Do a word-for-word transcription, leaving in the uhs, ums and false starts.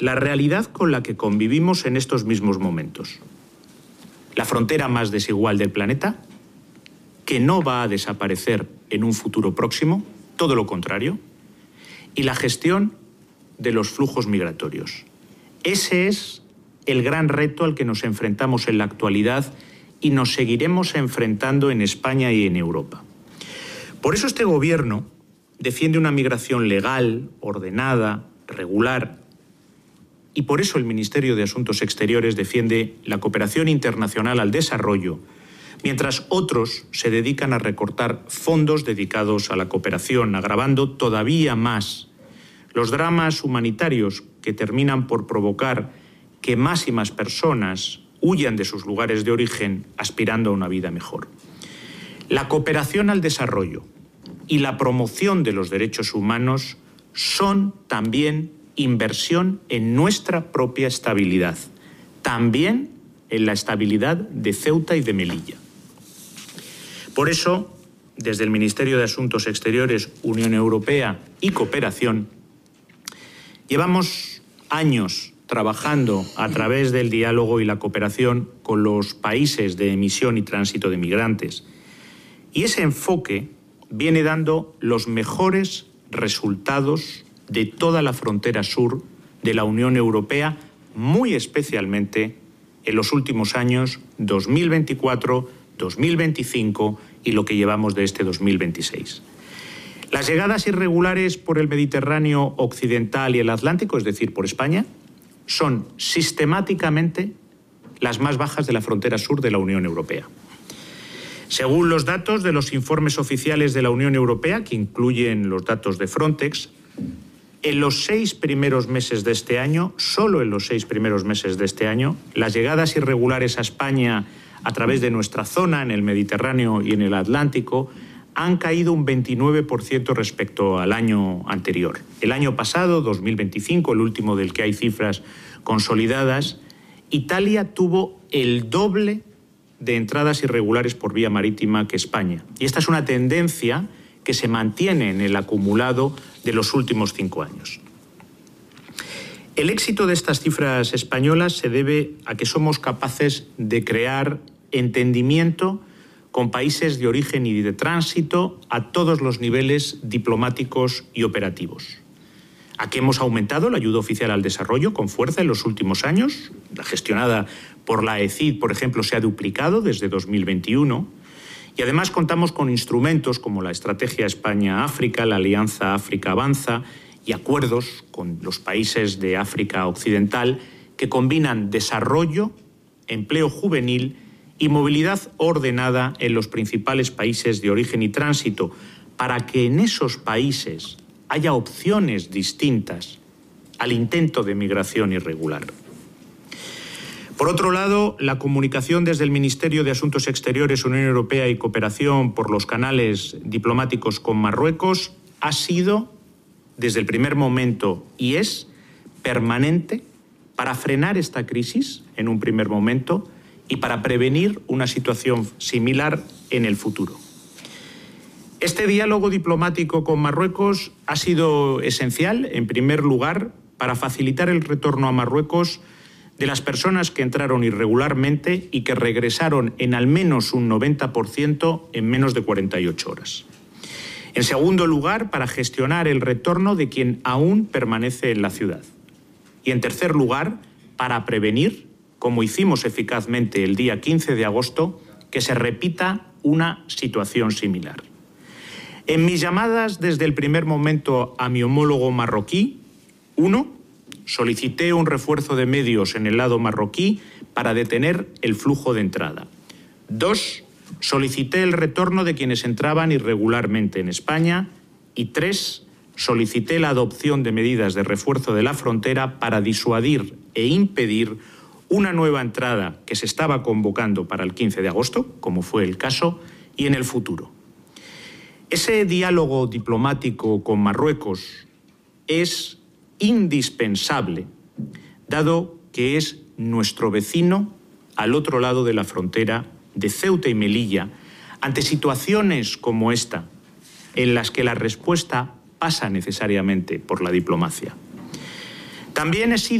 la realidad con la que convivimos en estos mismos momentos. La frontera más desigual del planeta, que no va a desaparecer en un futuro próximo, todo lo contrario, y la gestión de los flujos migratorios. Ese es el gran reto al que nos enfrentamos en la actualidad y nos seguiremos enfrentando en España y en Europa. Por eso este Gobierno defiende una migración legal, ordenada, regular, y por eso el Ministerio de Asuntos Exteriores defiende la cooperación internacional al desarrollo, mientras otros se dedican a recortar fondos dedicados a la cooperación, agravando todavía más los dramas humanitarios que terminan por provocar que más y más personas huyan de sus lugares de origen aspirando a una vida mejor. La cooperación al desarrollo y la promoción de los derechos humanos son también inversión en nuestra propia estabilidad, también en la estabilidad de Ceuta y de Melilla. Por eso, desde el Ministerio de Asuntos Exteriores, Unión Europea y Cooperación, llevamos años trabajando a través del diálogo y la cooperación con los países de emisión y tránsito de migrantes. Y ese enfoque viene dando los mejores resultados de toda la frontera sur de la Unión Europea, muy especialmente en los últimos años dos mil veinticuatro, dos mil veinticinco y lo que llevamos de este dos mil veintiséis. Las llegadas irregulares por el Mediterráneo occidental y el Atlántico, es decir, por España, son sistemáticamente las más bajas de la frontera sur de la Unión Europea. Según los datos de los informes oficiales de la Unión Europea, que incluyen los datos de Frontex, en los seis primeros meses de este año, solo en los seis primeros meses de este año, las llegadas irregulares a España a través de nuestra zona, en el Mediterráneo y en el Atlántico, han caído un veintinueve por ciento respecto al año anterior. El año pasado, dos mil veinticinco, el último del que hay cifras consolidadas, Italia tuvo el doble de entradas irregulares por vía marítima que España. Y esta es una tendencia que se mantiene en el acumulado de los últimos cinco años. El éxito de estas cifras españolas se debe a que somos capaces de crear entendimiento con países de origen y de tránsito a todos los niveles diplomáticos y operativos. A que hemos aumentado la ayuda oficial al desarrollo con fuerza en los últimos años. La gestionada por la E C I D, por ejemplo, se ha duplicado desde dos mil veintiuno. Y además contamos con instrumentos como la Estrategia España-África, la Alianza África-Avanza y acuerdos con los países de África Occidental que combinan desarrollo, empleo juvenil y movilidad ordenada en los principales países de origen y tránsito, para que en esos países haya opciones distintas al intento de migración irregular. Por otro lado, la comunicación desde el Ministerio de Asuntos Exteriores, Unión Europea y Cooperación por los canales diplomáticos con Marruecos ha sido, desde el primer momento, y es permanente para frenar esta crisis en un primer momento y para prevenir una situación similar en el futuro. Este diálogo diplomático con Marruecos ha sido esencial, en primer lugar, para facilitar el retorno a Marruecos de las personas que entraron irregularmente y que regresaron en al menos un noventa por ciento en menos de cuarenta y ocho horas. En segundo lugar, para gestionar el retorno de quien aún permanece en la ciudad. Y en tercer lugar, para prevenir, como hicimos eficazmente el día quince de agosto, que se repita una situación similar. En mis llamadas desde el primer momento a mi homólogo marroquí, uno, solicité un refuerzo de medios en el lado marroquí para detener el flujo de entrada. Dos, solicité el retorno de quienes entraban irregularmente en España. Y tres, solicité la adopción de medidas de refuerzo de la frontera para disuadir e impedir una nueva entrada que se estaba convocando para el quince de agosto, como fue el caso, y en el futuro. Ese diálogo diplomático con Marruecos es indispensable, dado que es nuestro vecino al otro lado de la frontera de Ceuta y Melilla, ante situaciones como esta, en las que la respuesta pasa necesariamente por la diplomacia. También he sido